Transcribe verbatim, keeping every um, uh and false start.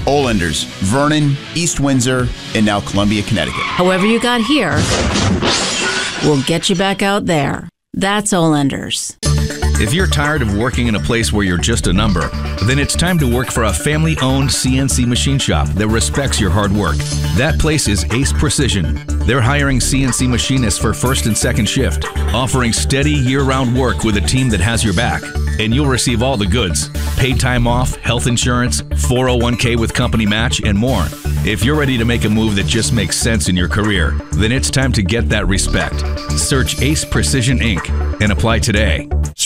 Olanders, Vernon, East Windsor, and now Columbia, Connecticut. However you got here, we'll get you back out there. That's Olanders. If you're tired of working in a place where you're just a number, then it's time to work for a family-owned C N C machine shop that respects your hard work. That place is Ace Precision. They're hiring C N C machinists for first and second shift, offering steady year-round work with a team that has your back. And you'll receive all the goods: paid time off, health insurance, four oh one k with company match, and more. If you're ready to make a move that just makes sense in your career, then it's time to get that respect. Search Ace Precision Incorporated and apply today.